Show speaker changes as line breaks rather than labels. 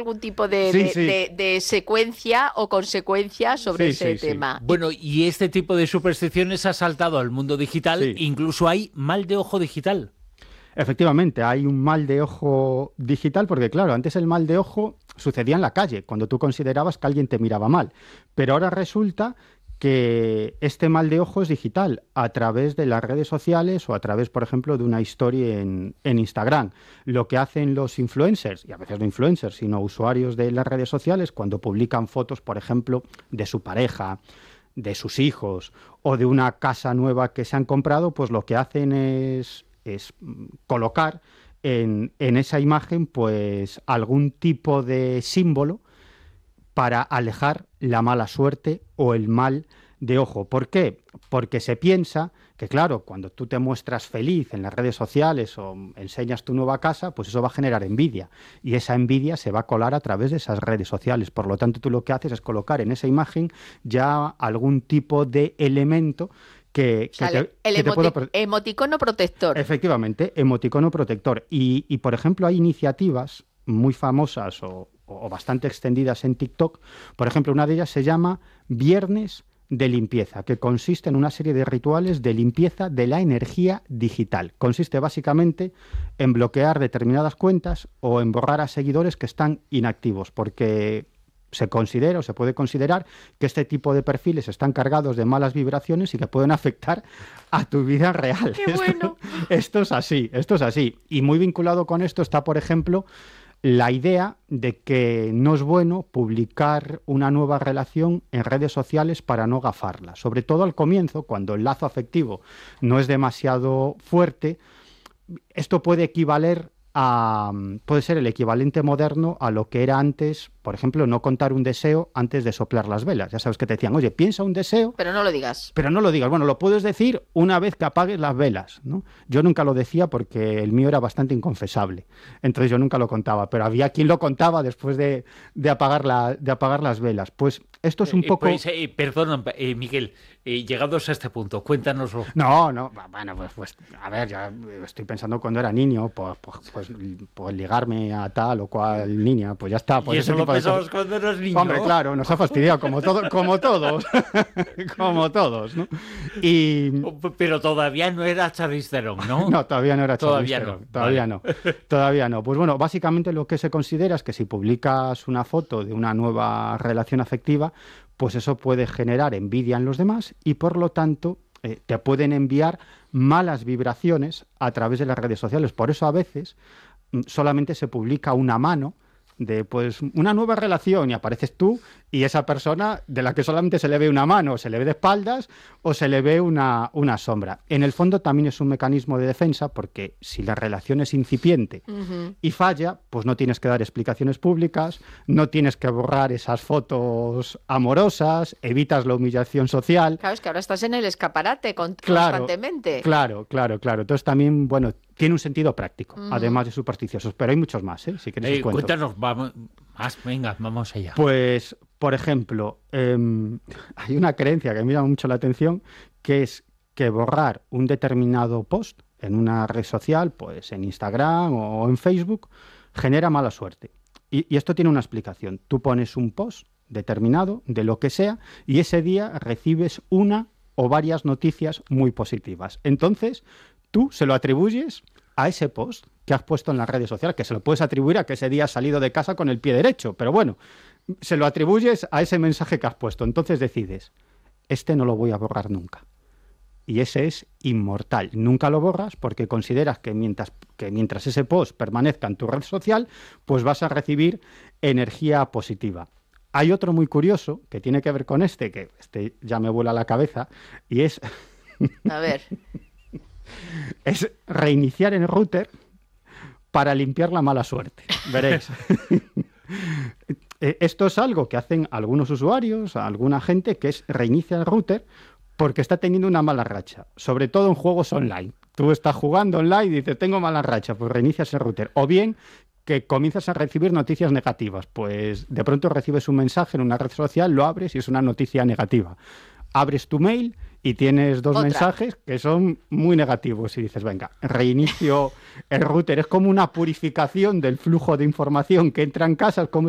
algún tipo de,
Sí,
de,
sí.
de- de secuencia o consecuencia sobre
Sí,
ese
sí, sí.
tema.
Bueno, y este tipo de supersticiones ha saltado al mundo digital,
Sí.
incluso hay mal de ojo digital.
Efectivamente, hay un mal de ojo digital porque, claro, antes el mal de ojo sucedía en la calle, cuando tú considerabas que alguien te miraba mal. Pero ahora resulta que este mal de ojo es digital, a través de las redes sociales o a través, por ejemplo, de una historia en Instagram. Lo que hacen los influencers, y a veces no influencers, sino usuarios de las redes sociales, cuando publican fotos, por ejemplo, de su pareja, de sus hijos o de una casa nueva que se han comprado, pues lo que hacen es colocar en esa imagen pues algún tipo de símbolo para alejar la mala suerte o el mal de ojo. ¿Por qué? Porque se piensa que, claro, cuando tú te muestras feliz en las redes sociales o enseñas tu nueva casa, pues eso va a generar envidia. Y esa envidia se va a colar a través de esas redes sociales. Por lo tanto, tú lo que haces es colocar en esa imagen ya algún tipo de elemento
O sea, el
te pueda...
emoticono protector.
Efectivamente, emoticono protector. Y, por ejemplo, hay iniciativas muy famosas o bastante extendidas en TikTok. Por ejemplo, una de ellas se llama Viernes de limpieza, que consiste en una serie de rituales de limpieza de la energía digital. Consiste básicamente en bloquear determinadas cuentas o en borrar a seguidores que están inactivos, porque se considera o se puede considerar que este tipo de perfiles están cargados de malas vibraciones y que pueden afectar a tu vida real.
¡Qué bueno!
Esto es así, esto es así. Y muy vinculado con esto está, por ejemplo, la idea de que no es bueno publicar una nueva relación en redes sociales para no gafarla. Sobre todo al comienzo, cuando el lazo afectivo no es demasiado fuerte, esto puede puede ser el equivalente moderno a lo que era antes, por ejemplo, no contar un deseo antes de soplar las velas. Ya sabes que te decían, oye, piensa un deseo,
Pero no lo digas.
pero no lo digas. Bueno, lo puedes decir una vez que apagues las velas, ¿no? Yo nunca lo decía porque el mío era bastante inconfesable. Entonces yo nunca lo contaba, pero había quien lo contaba después de apagar las velas. Pues esto es un poco...
Perdón, Miguel, llegados a este punto, cuéntanoslo.
No, bueno, pues a ver, ya estoy pensando cuando era niño, pues ligarme a tal o cual niña, pues ya está. Pues
Y eso
ese
lo
tipo de
pensabas
cosas.
cuando eras niño.
Hombre, claro, nos ha fastidiado, como todos, como todos, ¿no? Y...
Pero todavía no era Charlize Theron, ¿no?
No, todavía no era
Todavía
Charlize Theron,
no,
todavía
vale.
no, todavía no. Pues bueno, básicamente lo que se considera es que si publicas una foto de una nueva relación afectiva, pues eso puede generar envidia en los demás y por lo tanto te pueden enviar malas vibraciones a través de las redes sociales. Por eso a veces solamente se publica una mano de pues una nueva relación y apareces tú y esa persona de la que solamente se le ve una mano, se le ve de espaldas o se le ve una sombra. En el fondo también es un mecanismo de defensa porque si la relación es incipiente y falla, pues no tienes que dar explicaciones públicas, no tienes que borrar esas fotos amorosas, evitas la humillación social.
Claro, es que ahora estás en el escaparate
Claro,
constantemente.
Claro. Entonces también, bueno, tiene un sentido práctico, además de supersticiosos, pero hay muchos más, ¿eh? Si queréis os cuento.
Cuéntanos, vamos, venga, vamos allá.
Pues, por ejemplo, hay una creencia que me llama mucho la atención, que es que borrar un determinado post en una red social, pues en Instagram o en Facebook, genera mala suerte. Y esto tiene una explicación. Tú pones un post determinado de lo que sea y ese día recibes una o varias noticias muy positivas. Entonces, tú se lo atribuyes a ese post que has puesto en las redes sociales, que se lo puedes atribuir a que ese día has salido de casa con el pie derecho, pero bueno, se lo atribuyes a ese mensaje que has puesto. Entonces decides, este no lo voy a borrar nunca. Y ese es inmortal. Nunca lo borras porque consideras que mientras ese post permanezca en tu red social, pues vas a recibir energía positiva. Hay otro muy curioso que tiene que ver con que este ya me vuela la cabeza, y es...
A ver.
es reiniciar el router para limpiar la mala suerte. Veréis. Esto es algo que hacen algunos usuarios, alguna gente, que es reinicia el router porque está teniendo una mala racha, sobre todo en juegos online. Tú estás jugando online y dices, tengo mala racha, pues reinicias el router. O bien que comienzas a recibir noticias negativas, pues de pronto recibes un mensaje en una red social, lo abres y es una noticia negativa. Abres tu mail y tienes dos mensajes que son muy negativos y dices, venga, reinicio el router. Es como una purificación del flujo de información que entra en casa, es como